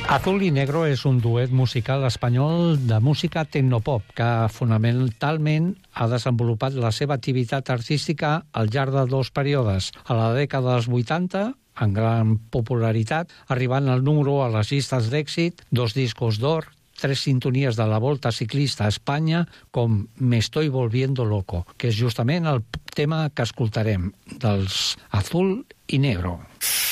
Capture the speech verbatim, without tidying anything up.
Azul y Negro és un duet musical espanyol de música tecnopop que fonamentalment ha desenvolupat la seva activitat artística al llarg de dos períodes. A la dècada dels vuitanta, en gran popularitat, arribant al número a les llistes d'èxit, dos discos d'or, tres sintonies de la Volta Ciclista a Espanya, com Me estoy volviendo loco, que és justament el tema que escoltarem dels Azul y Negro.